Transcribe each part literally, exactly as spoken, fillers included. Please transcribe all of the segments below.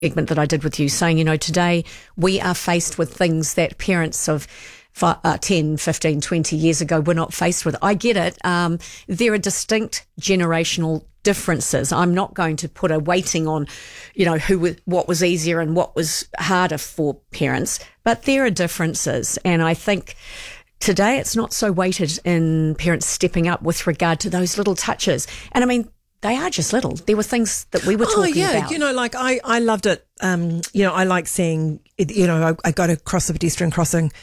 segment that I did with you, saying, you know, today we are faced with things that parents of five, uh, ten, fifteen, twenty years ago were not faced with. I get it. Um, there are distinct generational differences. I'm not going to put a weighting on, you know, who was, what was easier and what was harder for parents, but there are differences. And I think today it's not so weighted in parents stepping up with regard to those little touches. And I mean, they are just little. There were things that we were talking oh, yeah. about. You know, like I, I loved it. Um, you know, I like seeing, it, you know, I, I got across the pedestrian crossing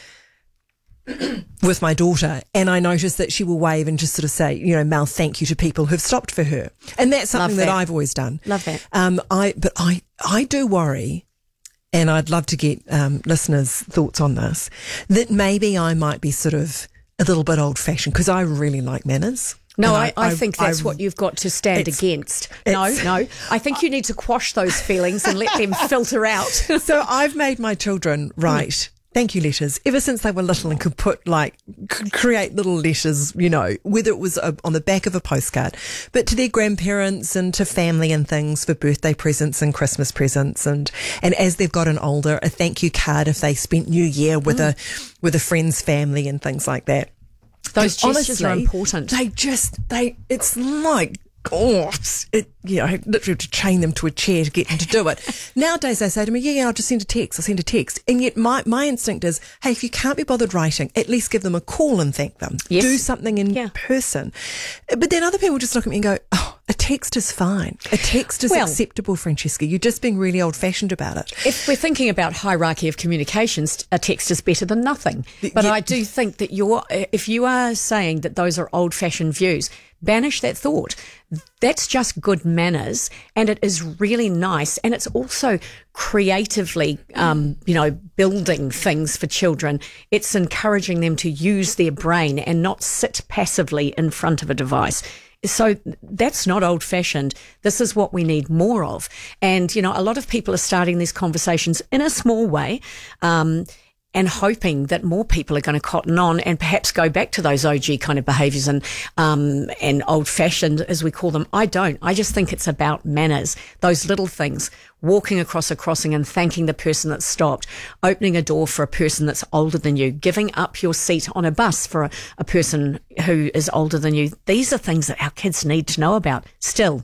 with my daughter, and I noticed that she will wave and just sort of say, you know, mouth thank you to people who've stopped for her. And that's something that. that I've always done. Love that. Um, I, but I, I do worry, and I'd love to get um, listeners' thoughts on this, that maybe I might be sort of a little bit old fashioned because I really like manners. No, I, I, I I think that's I, what you've got to stand it's, against. It's, no, no. I think you need to quash those feelings and let them filter out. So I've made my children write thank you letters ever since they were little and could put like, could create little letters, you know, whether it was a, on the back of a postcard, but to their grandparents and to family and things for birthday presents and Christmas presents. And, and as they've gotten older, a thank you card if they spent New Year with mm. a, with a friend's family and things like that. Those and gestures honestly, are important. They just, they, it's like, oh, it, you know, I literally have to chain them to a chair to get them to do it. Nowadays they say to me, yeah, yeah, I'll just send a text, I'll send a text. And yet my, my instinct is, hey, if you can't be bothered writing, at least give them a call and thank them. Yes. Do something in yeah. person. But then other people just look at me and go, oh, a text is fine. A text is well, acceptable, Francesca. You're just being really old-fashioned about it. If we're thinking about hierarchy of communications, a text is better than nothing. But yeah. I do think that you're, if you are saying that those are old-fashioned views, banish that thought. That's just good manners, and it is really nice, and it's also creatively, um, you know, building things for children. It's encouraging them to use their brain and not sit passively in front of a device. So that's not old-fashioned. This is what we need more of. And, you know, a lot of people are starting these conversations in a small way, um, and hoping that more people are going to cotton on and perhaps go back to those O G kind of behaviours and um, and old-fashioned, as we call them. I don't. I just think it's about manners, those little things, walking across a crossing and thanking the person that stopped, opening a door for a person that's older than you, giving up your seat on a bus for a, a person who is older than you. These are things that our kids need to know about still.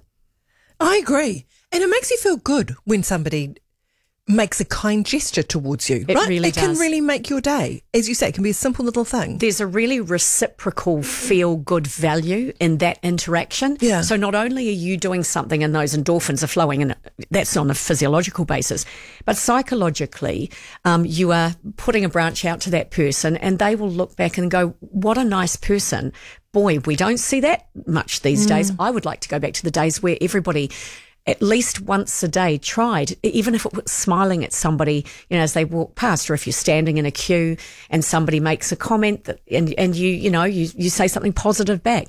I agree. And it makes you feel good when somebody makes a kind gesture towards you, it right? Really it does. can really make your day. As you say, it can be a simple little thing. There's a really reciprocal feel-good value in that interaction. Yeah. So not only are you doing something and those endorphins are flowing, and that's on a physiological basis, but psychologically, um, you are putting a branch out to that person and they will look back and go, what a nice person. Boy, we don't see that much these mm. days. I would like to go back to the days where everybody at least once a day tried, even if it was smiling at somebody, you know, as they walk past, or if you're standing in a queue and somebody makes a comment that, and, and you, you know, you, you say something positive back.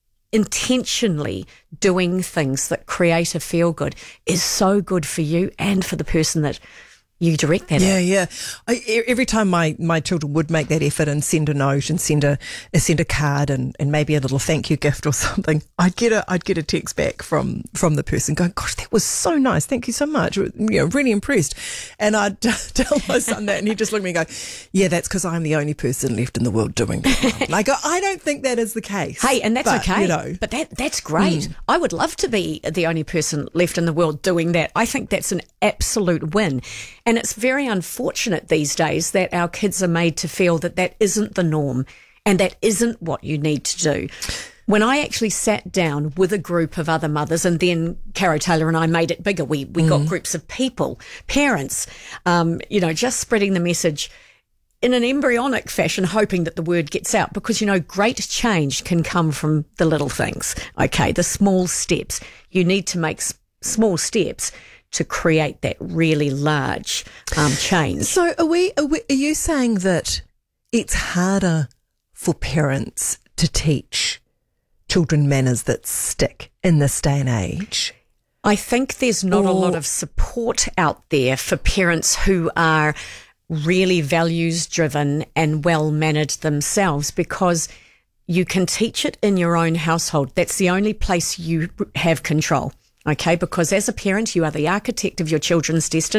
Intentionally doing things that create a feel good is so good for you and for the person that you direct that yeah, at. Yeah, yeah. Every time my, my children would make that effort and send a note and send a, send a card and, and maybe a little thank you gift or something, I'd get a I'd get a text back from, from the person going, gosh, that was so nice. Thank you so much. You know, really impressed. And I'd tell my son that, and he'd just look at me and go, yeah, that's because I'm the only person left in the world doing that. And I go, I don't think that is the case. Hey, and that's but, okay. You know, but that that's great. Mm. I would love to be the only person left in the world doing that. I think that's an absolute win. And it's very unfortunate these days that our kids are made to feel that that isn't the norm and that isn't what you need to do. When I actually sat down with a group of other mothers, and then Caro Taylor and I made it bigger, we we mm. got groups of people, parents, um, you know, just spreading the message in an embryonic fashion, hoping that the word gets out, because, you know, great change can come from the little things, okay, the small steps. You need to make s- small steps to create that really large um, change. So are we, are we? Are you saying that it's harder for parents to teach children manners that stick in this day and age? I think there's not or, a lot of support out there for parents who are really values driven and well mannered themselves, because you can teach it in your own household. That's the only place you have control. Okay, because as a parent, you are the architect of your children's destiny.